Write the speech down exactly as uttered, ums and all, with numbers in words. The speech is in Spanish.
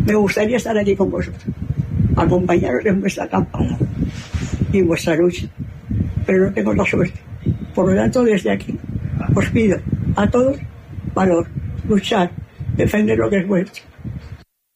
Me gustaría estar aquí con vosotros, acompañaros en vuestra campaña y en vuestra lucha, pero no tengo la suerte. Por lo tanto, desde aquí os pido a todos valor, luchar, defender lo que es vuestro,